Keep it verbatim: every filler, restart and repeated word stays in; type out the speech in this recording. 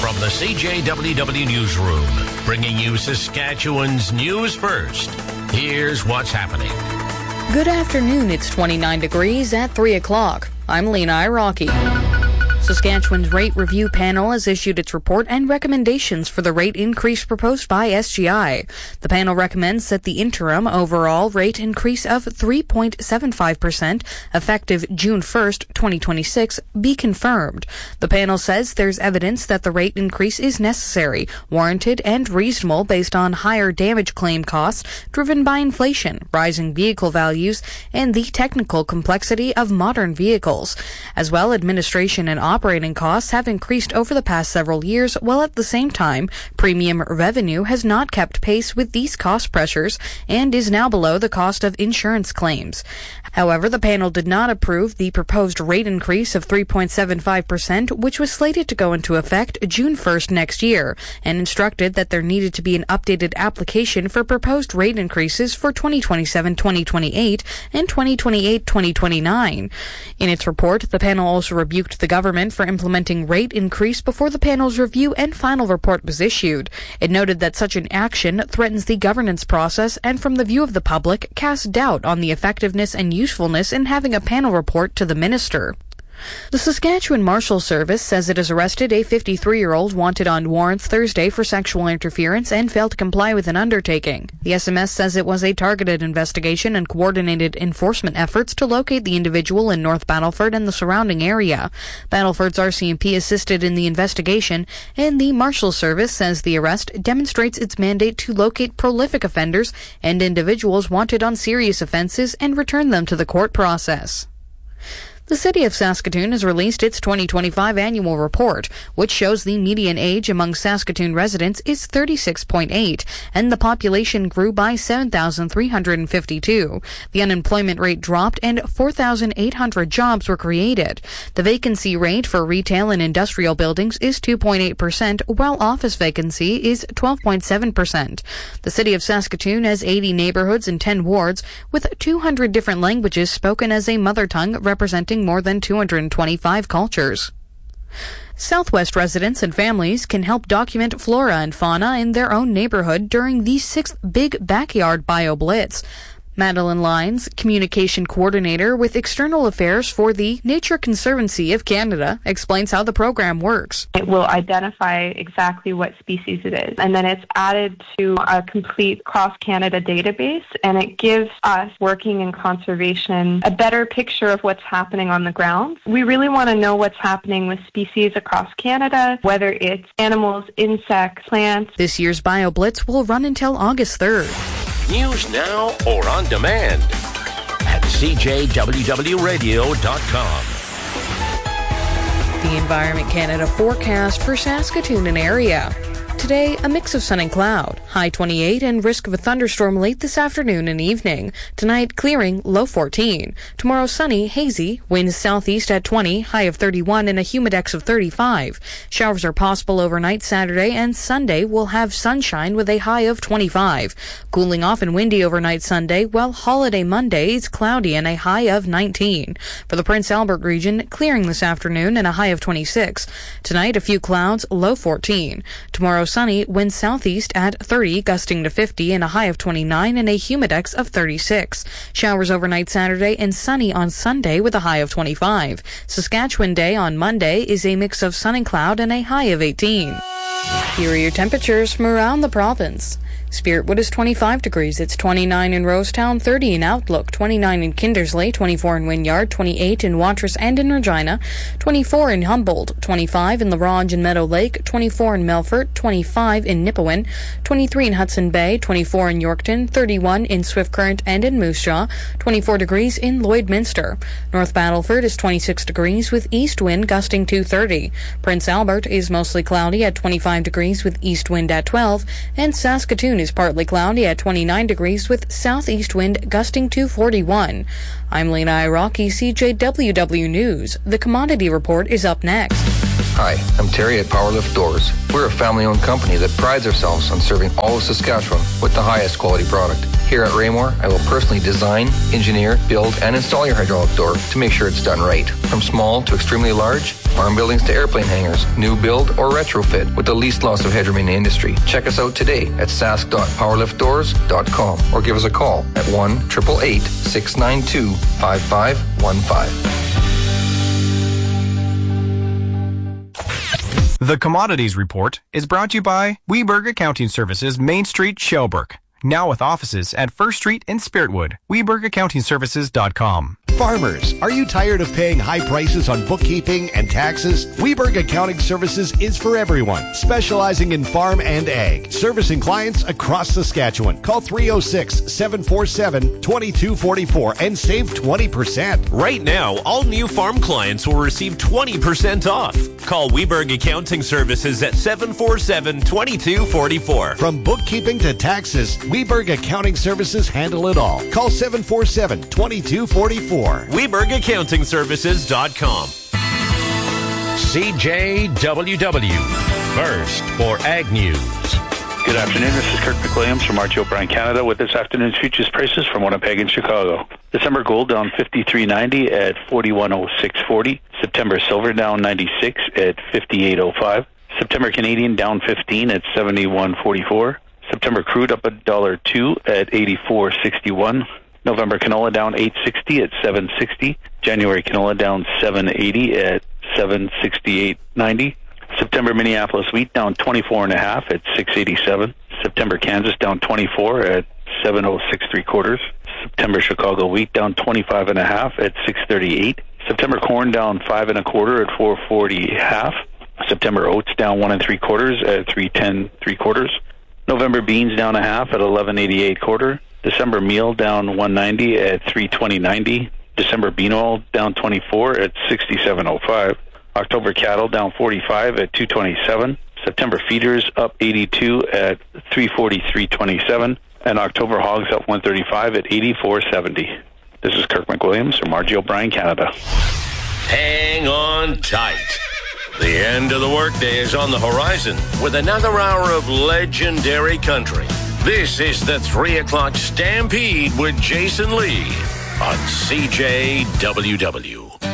From the C J W W Newsroom, bringing you Saskatchewan's news first. Here's what's happening. Good afternoon. It's twenty-nine degrees at three o'clock. I'm Lena Iraqi. Saskatchewan's rate review panel has issued its report and recommendations for the rate increase proposed by S G I. The panel recommends that the interim overall rate increase of three point seven five percent, effective June first, twenty twenty-six, be confirmed. The panel says there's evidence that the rate increase is necessary, warranted, and reasonable based on higher damage claim costs driven by inflation, rising vehicle values, and the technical complexity of modern vehicles. As well, administration and operating costs have increased over the past several years, while at the same time, premium revenue has not kept pace with these cost pressures and is now below the cost of insurance claims. However, the panel did not approve the proposed rate increase of three point seven five percent, which was slated to go into effect June first next year, and instructed that there needed to be an updated application for proposed rate increases for twenty twenty-seven twenty twenty-eight and twenty twenty-eight twenty twenty-nine. In its report, the panel also rebuked the government for implementing rate increase before the panel's review and final report was issued. It noted that such an action threatens the governance process and, from the view of the public, casts doubt on the effectiveness and usefulness in having a panel report to the minister. The Saskatchewan Marshal Service says it has arrested a fifty-three-year-old wanted on warrants Thursday for sexual interference and failed to comply with an undertaking. The S M S says it was a targeted investigation and coordinated enforcement efforts to locate the individual in North Battleford and the surrounding area. Battleford's R C M P assisted in the investigation, and the Marshal Service says the arrest demonstrates its mandate to locate prolific offenders and individuals wanted on serious offenses and return them to the court process. The City of Saskatoon has released its twenty twenty-five annual report, which shows the median age among Saskatoon residents is thirty-six point eight, and the population grew by seven thousand three hundred fifty-two. The unemployment rate dropped and four thousand eight hundred jobs were created. The vacancy rate for retail and industrial buildings is two point eight percent, while office vacancy is twelve point seven percent. The City of Saskatoon has eighty neighborhoods and ten wards, with two hundred different languages spoken as a mother tongue, representing more than two hundred twenty-five cultures. Southwest residents and families can help document flora and fauna in their own neighborhood during the sixth Big Backyard Bio Blitz. Madeline Lyons, communication coordinator with external affairs for the Nature Conservancy of Canada, explains how the program works. It will identify exactly what species it is, and then it's added to a complete cross-Canada database, and it gives us, working in conservation, a better picture of what's happening on the ground. We really want to know what's happening with species across Canada, whether it's animals, insects, plants. This year's Bio Blitz will run until August third. News now or on demand at C J W W radio dot com. The Environment Canada forecast for Saskatoon and area. Today, a mix of sun and cloud, high twenty-eight, and risk of a thunderstorm late this afternoon and evening. Tonight, clearing, low fourteen. Tomorrow, sunny, hazy, winds southeast at twenty, high of thirty-one, and a humidex of thirty-five. Showers are possible overnight Saturday, and Sunday will have sunshine with a high of twenty-five. Cooling off and windy overnight Sunday, while holiday Monday is cloudy and a high of nineteen. For the Prince Albert region, clearing this afternoon and a high of twenty-six. Tonight, a few clouds, low fourteen. Tomorrow, sunny, winds southeast at thirty, gusting to fifty, and a high of twenty-nine, and a humidex of thirty-six. Showers overnight Saturday and sunny on Sunday with a high of twenty-five. Saskatchewan Day on Monday is a mix of sun and cloud and a high of eighteen. Here are your temperatures from around the province. Spiritwood is twenty-five degrees. It's twenty-nine in Rosetown, thirty in Outlook, twenty-nine in Kindersley, twenty-four in Wynyard, twenty-eight in Watrous and in Regina, twenty-four in Humboldt, twenty-five in La Ronge and Meadow Lake, twenty-four in Melfort, twenty-five in Nipawin, twenty-three in Hudson Bay, twenty-four in Yorkton, thirty-one in Swift Current and in Moose Jaw, twenty-four degrees in Lloydminster. North Battleford is twenty-six degrees with east wind gusting to thirty. Prince Albert is mostly cloudy at twenty-five degrees with east wind at twelve, and Saskatoon is partly cloudy at twenty-nine degrees with southeast wind gusting to forty-one. I'm Lena Iraqi, C J W W News. The Commodity Report is up next. Hi, I'm Terry at Powerlift Doors. We're a family-owned company that prides ourselves on serving all of Saskatchewan with the highest quality product. Here at Raymore, I will personally design, engineer, build, and install your hydraulic door to make sure it's done right. From small to extremely large, farm buildings to airplane hangars, new build or retrofit with the least loss of headroom in the industry. Check us out today at sask dot powerlift doors dot com or give us a call at one eight eight eight, six nine two, five five one five. The Commodities Report is brought to you by Weberg Accounting Services, Main Street, Shelburne. Now with offices at First Street in Spiritwood. Weberg Accounting Services dot com. Farmers, are you tired of paying high prices on bookkeeping and taxes? Weberg Accounting Services is for everyone, specializing in farm and ag, servicing clients across Saskatchewan. Call three oh six, seven four seven, two two four four and save twenty percent. Right now, all new farm clients will receive twenty percent off. Call Weberg Accounting Services at seven four seven, two two four four. From bookkeeping to taxes, Weberg Accounting Services handle it all. Call seven four seven, two two four four. Weberg Accounting Services dot com. C J W W, first for Ag News. Good afternoon, this is Kirk McWilliams from R T O'Brien Canada with this afternoon's futures prices from Winnipeg and Chicago. December gold down fifty-three ninety at forty-one oh six forty. September silver down ninety-six at fifty-eight oh five. September Canadian down fifteen at seventy-one forty-four. September crude up a dollar two at eighty-four sixty-one. November canola down eight sixty at seven sixty. January canola down seven eighty at seven sixty-eight ninety. September Minneapolis wheat down twenty-four and a half at six eighty-seven. September Kansas down twenty-four at seven oh six three quarters. September Chicago wheat down twenty-five and a half at six thirty-eight. September corn down five and a quarter at four forty half. September oats down one and three quarters at three ten three quarters. November beans down a half at eleven eighty-eight quarter. December meal down one ninety at three twenty ninety. December bean oil down twenty-four at sixty-seven oh five. October cattle down forty-five at two twenty-seven. September feeders up eighty-two at three forty-three twenty-seven. And October hogs up one thirty-five at eighty-four seventy. This is Kirk McWilliams from R G O'Brien Canada. Hang on tight. The end of the workday is on the horizon with another hour of legendary country. This is the three o'clock Stampede with Jason Lee on C J W W.